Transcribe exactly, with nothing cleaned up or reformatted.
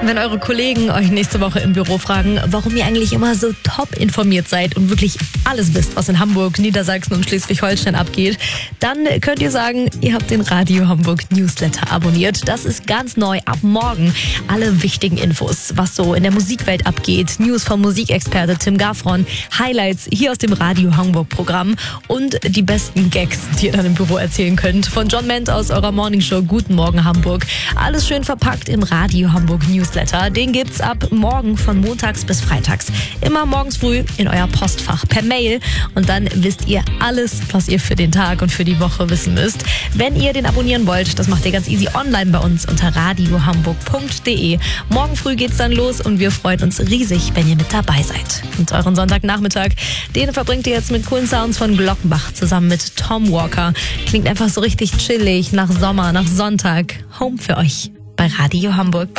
Wenn eure Kollegen euch nächste Woche im Büro fragen, warum ihr eigentlich immer so top informiert seid und wirklich alles wisst, was in Hamburg, Niedersachsen und Schleswig-Holstein abgeht, dann könnt ihr sagen, ihr habt den Radio Hamburg Newsletter abonniert. Das ist ganz neu ab morgen. Alle wichtigen Infos, was so in der Musikwelt abgeht, News vom Musikexperte Tim Gafron, Highlights hier aus dem Radio Hamburg Programm und die besten Gags, die ihr dann im Büro erzählen könnt. Von John Ment aus eurer Morningshow Guten Morgen Hamburg. Alles schön verpackt im Radio Hamburg Newsletter. Den gibt's ab morgen von montags bis freitags. Immer morgens früh in euer Postfach per Mail. Und dann wisst ihr alles, was ihr für den Tag und für die Woche wissen müsst. Wenn ihr den abonnieren wollt, das macht ihr ganz easy online bei uns unter radio hamburg punkt de. Morgen früh geht's dann los und wir freuen uns riesig, wenn ihr mit dabei seid. Und euren Sonntagnachmittag, den verbringt ihr jetzt mit coolen Sounds von Glockenbach zusammen mit Tom Walker. Klingt einfach so richtig chillig, nach Sommer, nach Sonntag. Home für euch bei Radio Hamburg.